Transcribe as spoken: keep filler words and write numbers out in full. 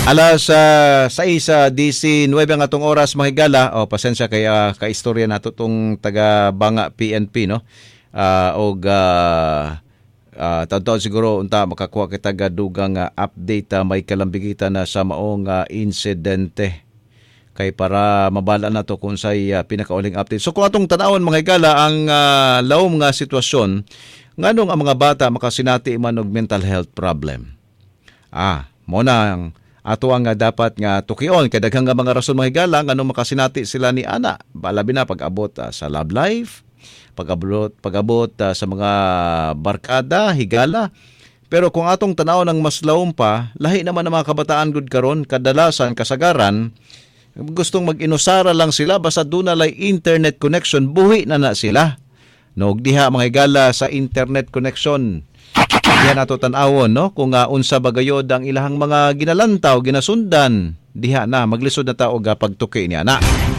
Alas uh, sais sa D C nuwebe nga atong oras mahigala. O pasensya kay uh, kaistorya nato tong taga Banga P N P no. Uh, og uh, uh, taon-taon siguro unta makakuha kita ga dugang uh, update uh, may kalambigitan na sa maong uh, insidente kay para mabala na to kung say uh, pinakauling update. So kung atong tanawon mga higala ang uh, lawom nga sitwasyon nganong ang mga bata makasinati man og mental health problem. Ah, mo na ang ato ang uh, dapat nga tukion kay daghang nga mga rason mga higala nganong makasinati sila ni ana. Balabi na pag-abot uh, sa love life, pag-abot pag-abot uh, sa mga barkada, higala. Pero kung atong tanawon ang mas lawom pa, lahi naman ang mga kabataan gud karon kadalasan kasagaran gustong mag-inusara lang sila basta dunay internet connection, buhi na na sila. Nog diha mga higala sa internet connection. Diha nato tan-awon no kung uh, unsa bagayod ang ilahang mga ginalantaw, ginasundan. Diha na maglisod na ta og pagtuki niya na.